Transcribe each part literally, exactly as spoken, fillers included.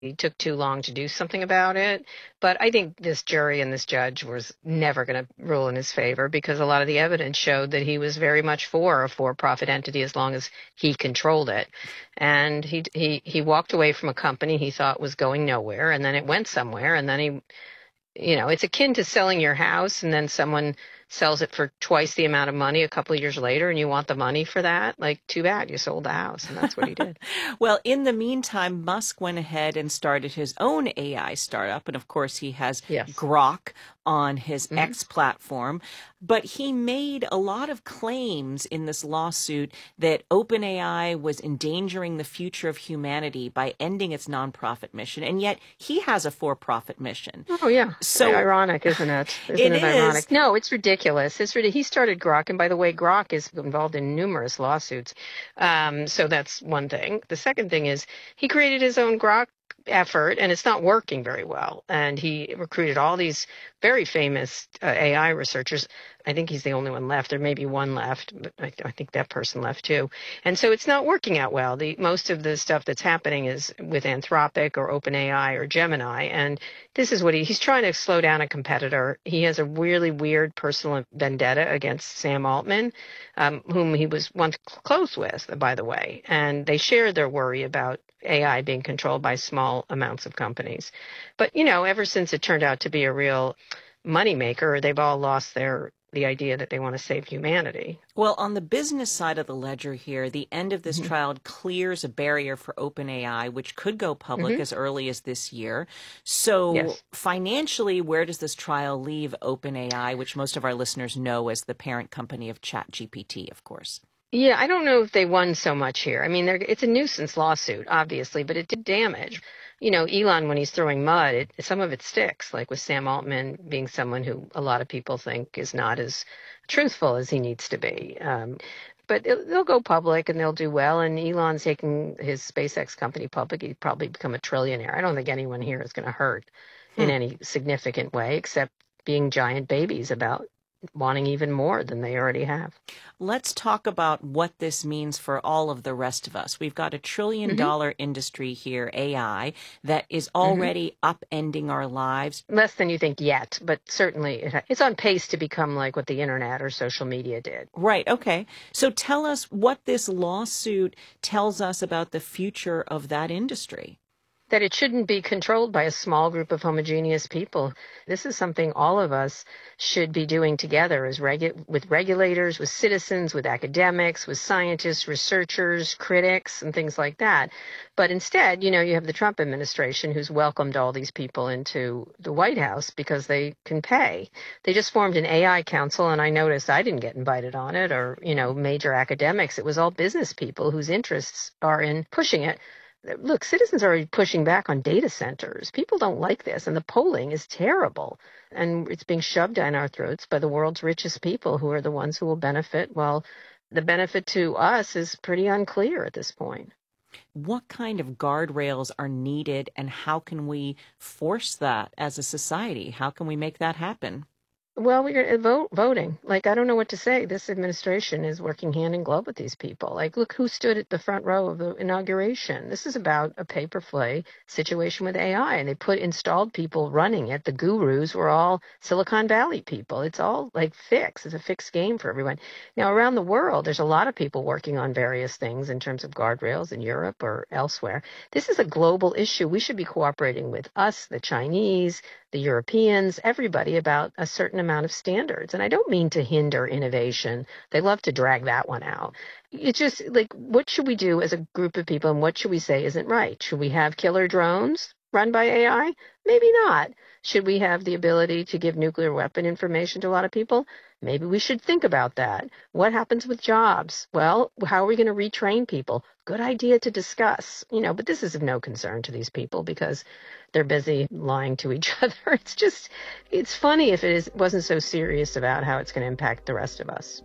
he took too long to do something about it. But I think this jury and this judge was never going to rule in his favor because a lot of the evidence showed that he was very much for a for-profit entity as long as he controlled it. And he he he walked away from a company he thought was going nowhere, and then it went somewhere, and then he, you know, it's akin to selling your house and then someone sells it for twice the amount of money a couple of years later and you want the money for that. Like, too bad you sold the house. And that's what he did. Well, in the meantime, Musk went ahead and started his own A I startup. And of course, he has yes. Grok on his mm-hmm. X platform. But he made a lot of claims in this lawsuit that OpenAI was endangering the future of humanity by ending its nonprofit mission. And yet he has a for-profit mission. Oh, yeah. So Very ironic, isn't it? Isn't it, it is. ironic? No, it's ridiculous. It's ridiculous. He started Grok. And by the way, Grok is involved in numerous lawsuits. Um, so that's one thing. The second thing is he created his own Grok effort, and it's not working very well. And he recruited all these very famous uh, A I researchers. I think he's the only one left. There may be one left, but I, I think that person left too. And so it's not working out well. The most of the stuff that's happening is with Anthropic or OpenAI or Gemini. And this is what he, he's trying to slow down a competitor. He has a really weird personal vendetta against Sam Altman, um, whom he was once close with, by the way. And they shared their worry about A I being controlled by small amounts of companies. But, you know, ever since it turned out to be a real moneymaker, they've all lost their the idea that they want to save humanity. Well, on the business side of the ledger here, the end of this mm-hmm. trial clears a barrier for OpenAI, which could go public mm-hmm. as early as this year. So yes. financially, where does this trial leave OpenAI, which most of our listeners know as the parent company of ChatGPT, of course? Yeah, I don't know if they won so much here. I mean, it's a nuisance lawsuit, obviously, but it did damage. You know, Elon, when he's throwing mud, it, some of it sticks, like with Sam Altman being someone who a lot of people think is not as truthful as he needs to be. Um, but it, they'll go public and they'll do well. And Elon's taking his SpaceX company public. He'd probably become a trillionaire. I don't think anyone here is going to hurt hmm. in any significant way, except being giant babies about wanting even more than they already have. Let's talk about what this means for all of the rest of us. We've got a trillion mm-hmm. dollar industry here, A I, that is already mm-hmm. upending our lives. Less than you think yet, but certainly it, it's on pace to become like what the internet or social media did. Right. Okay. So tell us what this lawsuit tells us about the future of that industry. That it shouldn't be controlled by a small group of homogeneous people. This is something all of us should be doing together as regu- with regulators, with citizens, with academics, with scientists, researchers, critics, and things like that. But instead, you know, you have the Trump administration who's welcomed all these people into the White House because they can pay. They just formed an A I council, and I noticed I didn't get invited on it, or, you know, major academics. It was all business people whose interests are in pushing it. Look, citizens are pushing back on data centers. People don't like this, and the polling is terrible. And it's being shoved down our throats by the world's richest people who are the ones who will benefit, while the benefit to us is pretty unclear at this point. What kind of guardrails are needed, and how can we force that as a society? How can we make that happen? Well, we're vote, voting. Like, I don't know what to say. This administration is working hand in glove with these people. Like, look who stood at the front row of the inauguration. This is about a pay-per-play situation with A I, and they put installed people running it. The gurus were all Silicon Valley people. It's all, like, fixed. It's a fixed game for everyone. Now, around the world, there's a lot of people working on various things in terms of guardrails in Europe or elsewhere. This is a global issue. We should be cooperating with us, the Chinese, the Europeans, everybody about a certain amount of standards. And I don't mean to hinder innovation. They love to drag that one out. It's just like, what should we do as a group of people, and what should we say isn't right? Should we have killer drones run by A I? Maybe not. Should we have the ability to give nuclear weapon information to a lot of people? Maybe we should think about that. What happens with jobs? Well, how are we going to retrain people? Good idea to discuss, you know, but this is of no concern to these people because they're busy lying to each other. It's just, it's funny if it is, wasn't so serious about how it's going to impact the rest of us.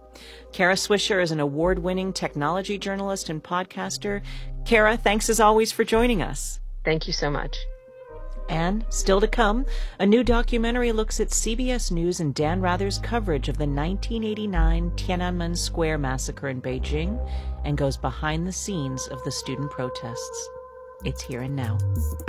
Kara Swisher is an award-winning technology journalist and podcaster. Kara, thanks as always for joining us. Thank you so much. And still to come, a new documentary looks at C B S News and Dan Rather's coverage of the nineteen eighty-nine Tiananmen Square massacre in Beijing and goes behind the scenes of the student protests. It's here and now.